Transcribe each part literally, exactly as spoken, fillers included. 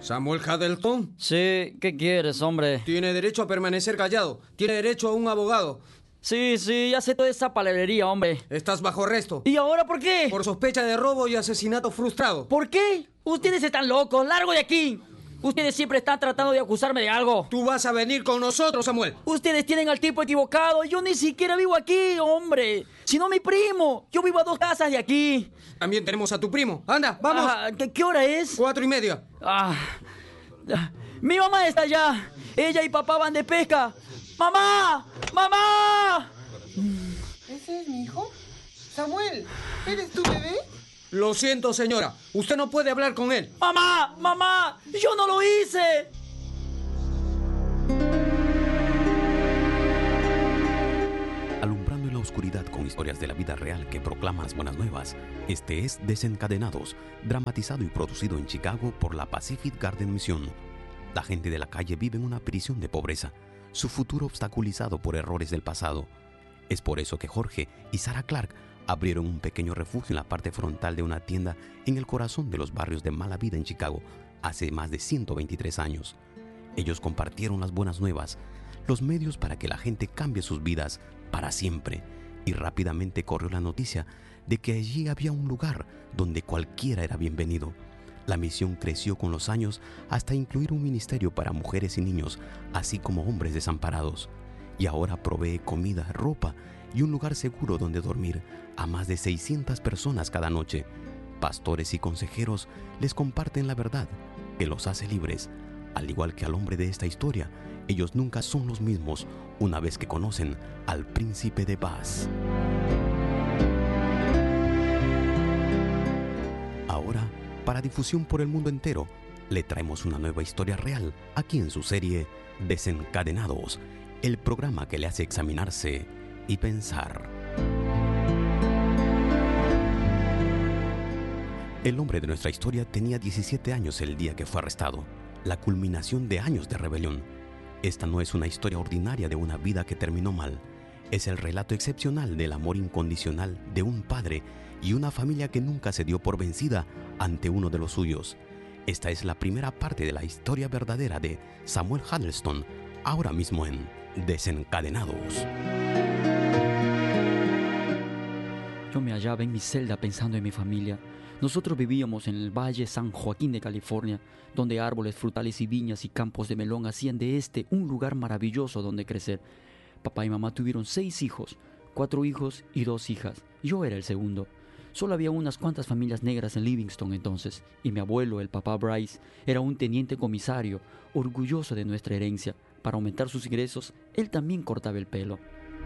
¿Samuel Huddleston? Sí, ¿qué quieres, hombre? Tiene derecho a permanecer callado. Tiene derecho a un abogado. Sí, sí, ya sé toda esa palabrería, hombre. Estás bajo arresto. ¿Y ahora por qué? Por sospecha de robo y asesinato frustrado. ¿Por qué? Ustedes están locos. ¡Largo de aquí! Ustedes siempre están tratando de acusarme de algo. Tú vas a venir con nosotros, Samuel. Ustedes tienen al tipo equivocado. Yo ni siquiera vivo aquí, hombre. Sino mi primo. Yo vivo a dos casas de aquí. También tenemos a tu primo. Anda, vamos. Ah, ¿qué, ¿Qué hora es? Cuatro y media. Ah, mi mamá está allá. Ella y papá van de pesca. ¡Mamá! ¡Mamá! ¿Ese es mi hijo? Samuel, ¿eres tu bebé? Lo siento, señora. Usted no puede hablar con él. ¡Mamá! ¡Mamá! ¡Yo no lo hice! Alumbrando en la oscuridad con historias de la vida real que proclaman las buenas nuevas, este es Desencadenados, dramatizado y producido en Chicago por la Pacific Garden Mission. La gente de la calle vive en una prisión de pobreza, su futuro obstaculizado por errores del pasado. Es por eso que Jorge y Sarah Clark abrieron un pequeño refugio en la parte frontal de una tienda en el corazón de los barrios de mala vida en Chicago hace más de ciento veintitrés años. Ellos compartieron las buenas nuevas, los medios para que la gente cambie sus vidas para siempre, y rápidamente corrió la noticia de que allí había un lugar donde cualquiera era bienvenido. La misión creció con los años hasta incluir un ministerio para mujeres y niños, así como hombres desamparados. Y ahora provee comida, ropa y un lugar seguro donde dormir a más de seiscientas personas cada noche. Pastores y consejeros les comparten la verdad que los hace libres. Al igual que al hombre de esta historia, ellos nunca son los mismos una vez que conocen al Príncipe de Paz. Ahora, para difusión por el mundo entero, le traemos una nueva historia real aquí en su serie Desencadenados, el programa que le hace examinarse y pensar. El hombre de nuestra historia tenía diecisiete años el día que fue arrestado, la culminación de años de rebelión. Esta no es una historia ordinaria de una vida que terminó mal. Es el relato excepcional del amor incondicional de un padre y una familia que nunca se dio por vencida ante uno de los suyos. Esta es la primera parte de la historia verdadera de Samuel Huddleston, ahora mismo en Desencadenados. Yo me hallaba en mi celda pensando en mi familia. Nosotros vivíamos en el Valle San Joaquín de California, donde árboles frutales y viñas y campos de melón hacían de este un lugar maravilloso donde crecer. Papá y mamá tuvieron seis hijos, cuatro hijos y dos hijas. Yo era el segundo. Solo había unas cuantas familias negras en Livingston entonces, y mi abuelo, el papá Bryce, era un teniente comisario, orgulloso de nuestra herencia. Para aumentar sus ingresos, él también cortaba el pelo.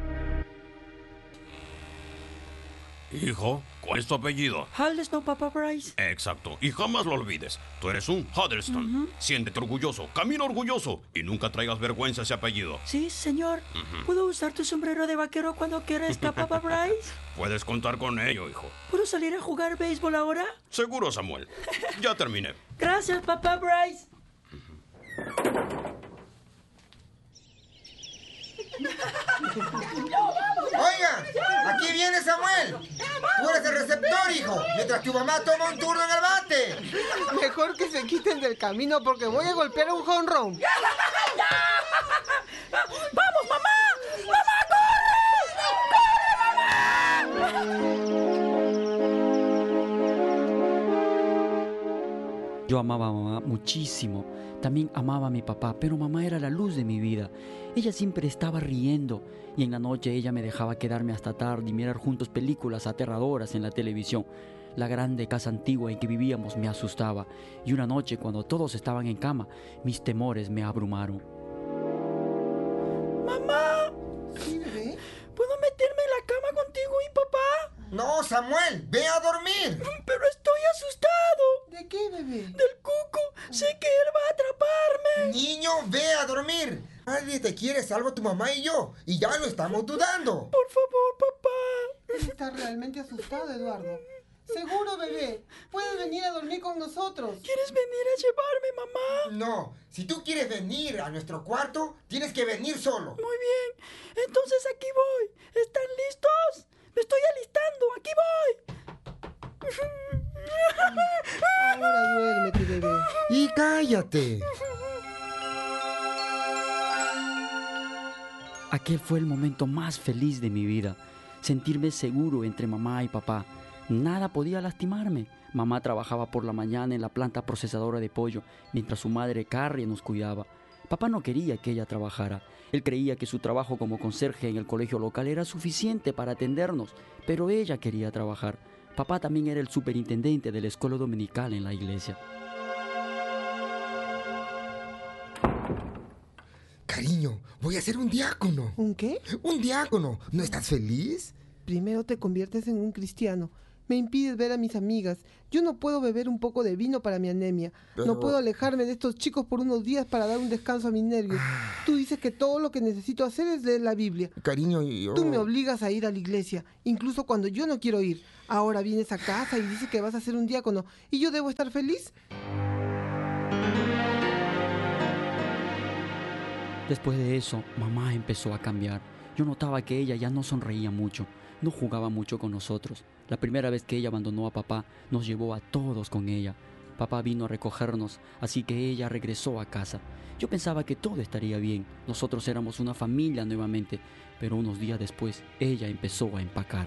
Hijo, ¿cuál es tu apellido? Huddleston, papá Bryce. Exacto, y jamás lo olvides. Tú eres un Huddleston. Uh-huh. Siéntete orgulloso, camina orgulloso y nunca traigas vergüenza a ese apellido. Sí, señor. Uh-huh. ¿Puedo usar tu sombrero de vaquero cuando crezca, papá Bryce? Puedes contar con ello, hijo. ¿Puedo salir a jugar béisbol ahora? Seguro, Samuel. Ya terminé. Gracias, papá Bryce. Oiga, aquí viene Samuel. Tú eres el receptor, hijo, mientras tu mamá toma un turno en el bate. Mejor que se quiten del camino porque voy a golpear un home run. ¡Vamos, mamá! ¡Mamá, corre! ¡Corre, mamá! Yo amaba a mamá muchísimo. También amaba a mi papá, pero mamá era la luz de mi vida. Ella siempre estaba riendo y en la noche ella me dejaba quedarme hasta tarde y mirar juntos películas aterradoras en la televisión. La grande casa antigua en que vivíamos me asustaba y una noche cuando todos estaban en cama, mis temores me abrumaron. ¡Mamá! ¿Sí, bebé? ¿Puedo meterme en la cama contigo y papá? No, Samuel, ve a dormir. Pero estoy asustado. ¿De qué, bebé? Del cuco. Sé que él va a atraparme. Niño, ve a dormir. Nadie te quiere, salvo tu mamá y yo. Y ya lo estamos dudando. Por favor, papá. Él está realmente asustado, Eduardo. Seguro, bebé. Puedes venir a dormir con nosotros. ¿Quieres venir a llevarme, mamá? No, si tú quieres venir a nuestro cuarto, tienes que venir solo. Muy bien. Entonces aquí voy. ¿Están listos? Me estoy alistando. Aquí voy. Ahora duérmete, bebé. bebé. Y cállate. Aquel fue el momento más feliz de mi vida. Sentirme seguro entre mamá y papá. Nada podía lastimarme. Mamá trabajaba por la mañana en la planta procesadora de pollo, mientras su madre Carrie nos cuidaba. Papá no quería que ella trabajara. Él creía que su trabajo como conserje en el colegio local era suficiente para atendernos, pero ella quería trabajar. Papá también era el superintendente de la escuela dominical en la iglesia. Cariño, voy a ser un diácono. ¿Un qué? Un diácono. ¿No estás feliz? Primero te conviertes en un cristiano. Me impides ver a mis amigas. Yo no puedo beber un poco de vino para mi anemia. Pero... No puedo alejarme de estos chicos por unos días para dar un descanso a mis nervios. Tú dices que todo lo que necesito hacer es leer la Biblia. Cariño, yo... Tú me obligas a ir a la iglesia, incluso cuando yo no quiero ir. Ahora vienes a casa y dices que vas a ser un diácono. ¿Y yo debo estar feliz? Después de eso, mamá empezó a cambiar. Yo notaba que ella ya no sonreía mucho, no jugaba mucho con nosotros. La primera vez que ella abandonó a papá, nos llevó a todos con ella. Papá vino a recogernos, así que ella regresó a casa. Yo pensaba que todo estaría bien, nosotros éramos una familia nuevamente, pero unos días después, ella empezó a empacar.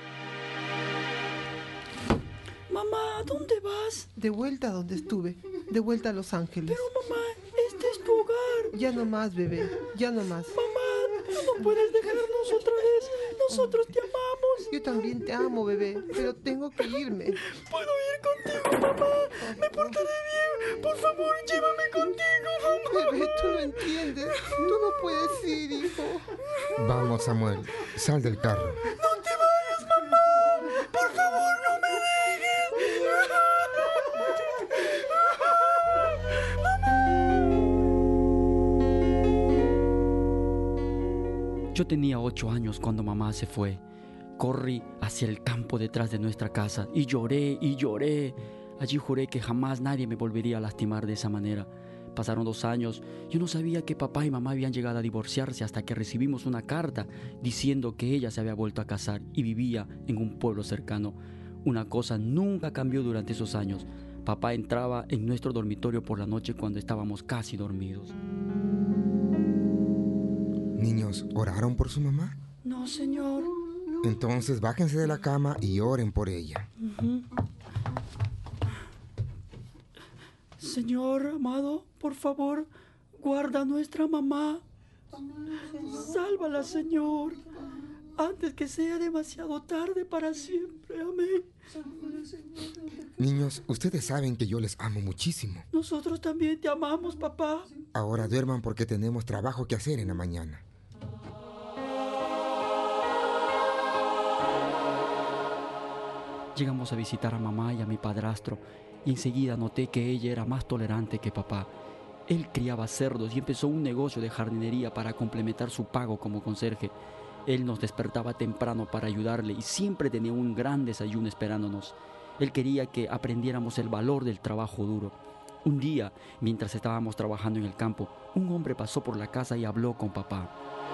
Mamá, ¿dónde vas? De vuelta a donde estuve, de vuelta a Los Ángeles. Pero mamá, este es tu hogar. Ya no más, bebé, ya no más. Mamá, no puedes dejarnos otra vez. Nosotros te amamos. Yo también te amo, bebé, pero tengo que irme. ¿Puedo ir contigo, mamá? Me portaré bien. Por favor, llévame contigo, mamá. Bebé, tú no entiendes. Tú no puedes ir, hijo. Vamos, Samuel, sal del carro. No te vayas, mamá. Por favor, no me dejes. Yo tenía ocho años cuando mamá se fue. Corrí hacia el campo detrás de nuestra casa y lloré y lloré. Allí juré que jamás nadie me volvería a lastimar de esa manera. Pasaron dos años. Yo no sabía que papá y mamá habían llegado a divorciarse hasta que recibimos una carta diciendo que ella se había vuelto a casar y vivía en un pueblo cercano. Una cosa nunca cambió durante esos años. Papá entraba en nuestro dormitorio por la noche cuando estábamos casi dormidos. Niños, ¿oraron por su mamá? No, señor. Entonces bájense de la cama y oren por ella. Uh-huh. Señor amado, por favor, guarda a nuestra mamá. Sálvala, Señor, antes que sea demasiado tarde para siempre. Amén. Niños, ustedes saben que yo les amo muchísimo. Nosotros también te amamos, papá. Ahora duerman porque tenemos trabajo que hacer en la mañana. Llegamos a visitar a mamá y a mi padrastro y enseguida noté que ella era más tolerante que papá. Él criaba cerdos y empezó un negocio de jardinería para complementar su pago como conserje. Él nos despertaba temprano para ayudarle y siempre tenía un gran desayuno esperándonos. Él quería que aprendiéramos el valor del trabajo duro. Un día, mientras estábamos trabajando en el campo, un hombre pasó por la casa y habló con papá.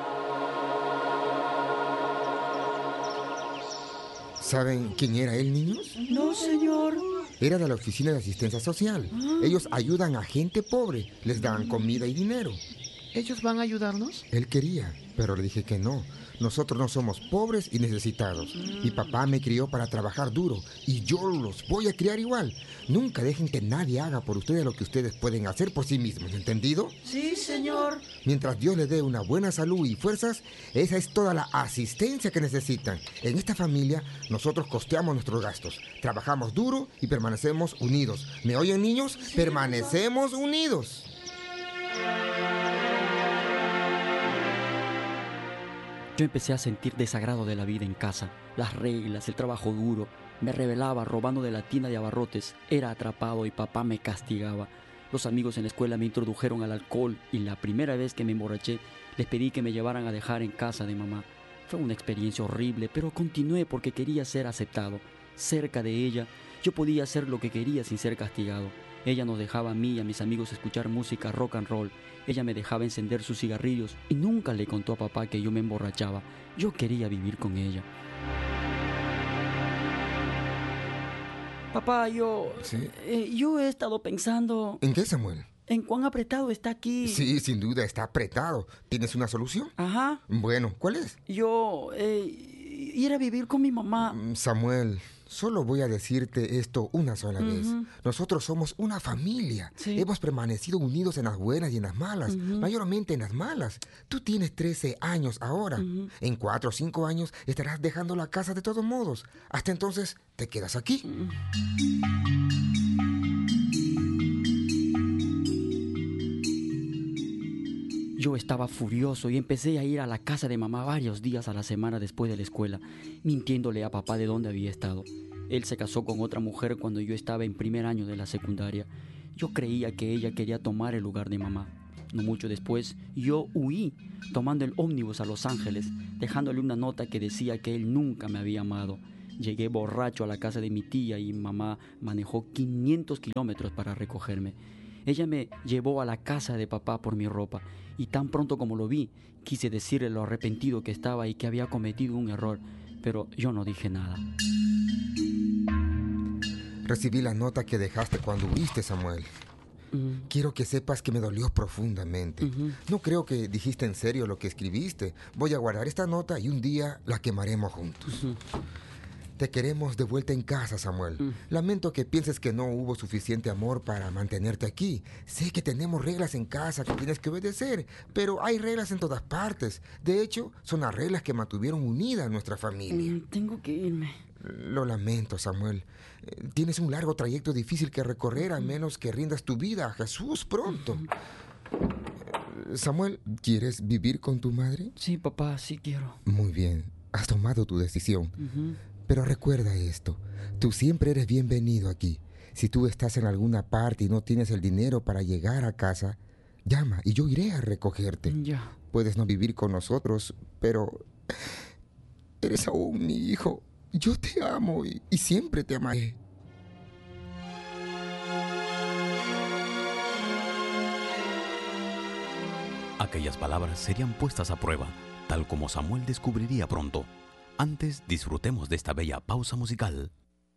¿Saben quién era él, niños? No, señor. Era de la oficina de asistencia social. Ellos ayudan a gente pobre, les dan comida y dinero. ¿Ellos van a ayudarnos? Él quería, pero le dije que no. Nosotros no somos pobres y necesitados. Mi papá me crió para trabajar duro y yo los voy a criar igual. Nunca dejen que nadie haga por ustedes lo que ustedes pueden hacer por sí mismos, ¿entendido? Sí, señor. Mientras Dios les dé una buena salud y fuerzas, esa es toda la asistencia que necesitan. En esta familia, nosotros costeamos nuestros gastos, trabajamos duro y permanecemos unidos. ¿Me oyen, niños? Sí, permanecemos papá. unidos. Yo empecé a sentir desagrado de la vida en casa, las reglas, el trabajo duro. Me rebelaba robando de la tienda de abarrotes, era atrapado y papá me castigaba. Los amigos en la escuela me introdujeron al alcohol y la primera vez que me emborraché les pedí que me llevaran a dejar en casa de mamá. Fue una experiencia horrible, pero continué porque quería ser aceptado. Cerca de ella, yo podía hacer lo que quería sin ser castigado. Ella nos dejaba a mí y a mis amigos escuchar música rock and roll. Ella me dejaba encender sus cigarrillos y nunca le contó a papá que yo me emborrachaba. Yo quería vivir con ella. Papá, yo... ¿Sí? eh, yo he estado pensando ¿En qué, Samuel? en cuán apretado está aquí. Sí, sin duda, está apretado. ¿Tienes una solución? Ajá. Bueno, ¿cuál es? Yo... eh, ir a vivir con mi mamá. Mm, Samuel, solo voy a decirte esto una sola vez. Ujú. Nosotros somos una familia. Sí. Hemos permanecido unidos en las buenas y en las malas, Ujú. mayormente en las malas. Tú tienes trece años ahora. Ujú. En cuatro o cinco años estarás dejando la casa de todos modos. Hasta entonces, te quedas aquí. Yo estaba furioso y empecé a ir a la casa de mamá varios días a la semana después de la escuela, mintiéndole a papá de dónde había estado. Él se casó con otra mujer cuando yo estaba en primer año de la secundaria. Yo creía que ella quería tomar el lugar de mamá. No mucho después, yo huí, tomando el ómnibus a Los Ángeles, dejándole una nota que decía que él nunca me había amado. Llegué borracho a la casa de mi tía y mamá manejó quinientos kilómetros para recogerme. Ella me llevó a la casa de papá por mi ropa y tan pronto como lo vi, quise decirle lo arrepentido que estaba y que había cometido un error, pero yo no dije nada. Recibí la nota que dejaste cuando huiste, Samuel. Mm, Quiero que sepas que me dolió profundamente. ujú. No creo que dijiste en serio lo que escribiste. Voy a guardar esta nota y un día la quemaremos juntos. Ujú. Te queremos de vuelta en casa, Samuel. Mm. Lamento que pienses que no hubo suficiente amor para mantenerte aquí. Sé que tenemos reglas en casa que tienes que obedecer, pero hay reglas en todas partes. De hecho, son las reglas que mantuvieron unida a nuestra familia. Mm, Tengo que irme. Lo lamento, Samuel. Eh, Tienes un largo trayecto difícil que recorrer a menos que rindas tu vida a Jesús pronto. Eh, Samuel, ¿quieres vivir con tu madre? Sí, papá, sí quiero. Muy bien, has tomado tu decisión. Ujú. Pero recuerda esto, tú siempre eres bienvenido aquí. Si tú estás en alguna parte y no tienes el dinero para llegar a casa, llama y yo iré a recogerte. Ya. Puedes no vivir con nosotros, pero eres aún mi hijo. Yo te amo y, y siempre te amaré. Aquellas palabras serían puestas a prueba, tal como Samuel descubriría pronto. Antes, disfrutemos de esta bella pausa musical.